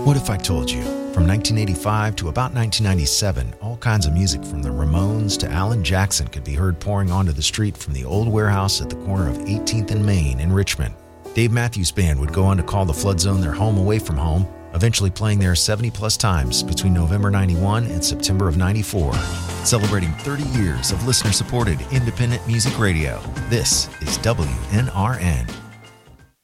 What if I told you? From 1985 to about 1997, all kinds of music from the Ramones to Alan Jackson could be heard pouring onto the street from the old warehouse at the corner of 18th and Main in Richmond. Dave Matthews Band would go on to call the Flood Zone their home away from home, eventually playing there 70-plus times between November 91 and September of 94. Celebrating 30 years of listener-supported independent music radio, this is WNRN.